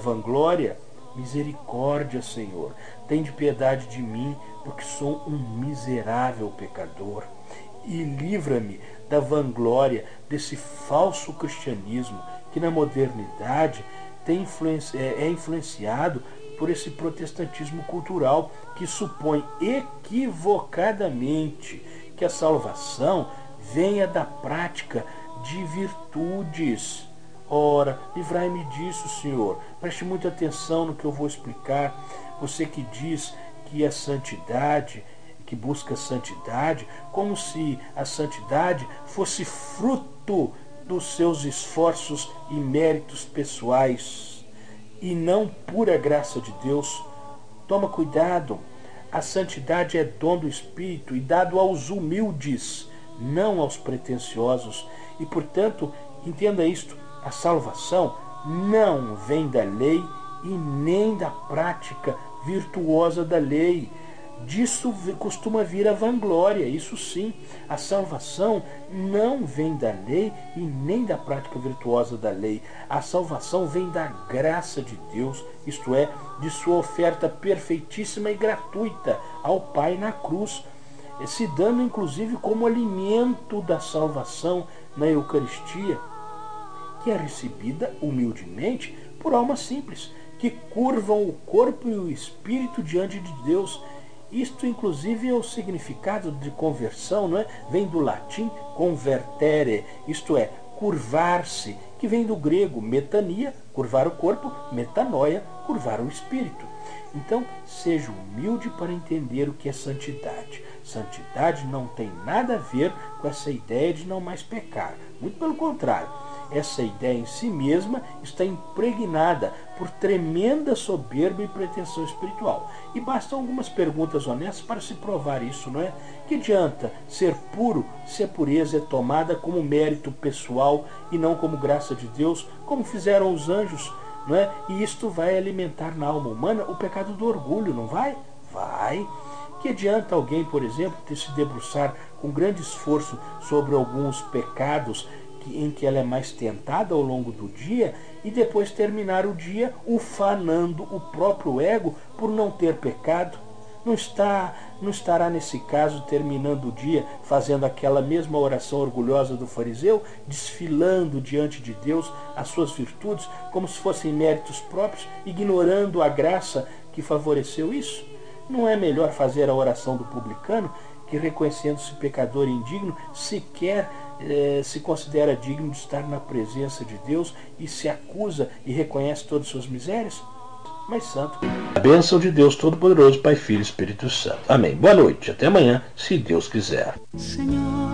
vanglória? Misericórdia, Senhor, tende piedade de mim, porque sou um miserável pecador. E livra-me da vanglória desse falso cristianismo que na modernidade é influenciado por esse protestantismo cultural que supõe equivocadamente que a salvação venha da prática de virtudes. Ora, livrai-me disso, Senhor. Preste muita atenção no que eu vou explicar. Você que diz que a santidade, que busca a santidade, como se a santidade fosse fruto dos seus esforços e méritos pessoais e não pura graça de Deus. Toma cuidado. A santidade é dom do Espírito e dado aos humildes, não aos pretensiosos. E, portanto, entenda isto: a salvação não vem da lei e nem da prática virtuosa da lei. Disso costuma vir a vanglória, isso sim. A salvação não vem da lei e nem da prática virtuosa da lei. A salvação vem da graça de Deus, isto é, de sua oferta perfeitíssima e gratuita ao Pai na cruz, se dando inclusive como alimento da salvação na Eucaristia, que é recebida humildemente por almas simples, que curvam o corpo e o espírito diante de Deus. Isto, inclusive, é o significado de conversão, não é? Vem do latim convertere, isto é, curvar-se, que vem do grego metania, curvar o corpo, metanoia, curvar o espírito. Então, seja humilde para entender o que é santidade. Santidade não tem nada a ver com essa ideia de não mais pecar. Muito pelo contrário. Essa ideia em si mesma está impregnada por tremenda soberba e pretensão espiritual. E bastam algumas perguntas honestas para se provar isso, não é? Que adianta ser puro se a pureza é tomada como mérito pessoal e não como graça de Deus, como fizeram os anjos, não é? E isto vai alimentar na alma humana o pecado do orgulho, não vai? Vai. Que adianta alguém, por exemplo, ter se debruçar com grande esforço sobre alguns pecados em que ela é mais tentada ao longo do dia e depois terminar o dia ufanando o próprio ego por não ter pecado? Não estará nesse caso terminando o dia fazendo aquela mesma oração orgulhosa do fariseu, desfilando diante de Deus as suas virtudes como se fossem méritos próprios, ignorando a graça que favoreceu isso? Não é melhor fazer a oração do publicano, que, reconhecendo-se pecador e indigno, sequer se considera digno de estar na presença de Deus e se acusa e reconhece todas as suas misérias? Mas santo. A bênção de Deus Todo-Poderoso, Pai, Filho e Espírito Santo. Amém. Boa noite. Até amanhã, se Deus quiser. Senhor.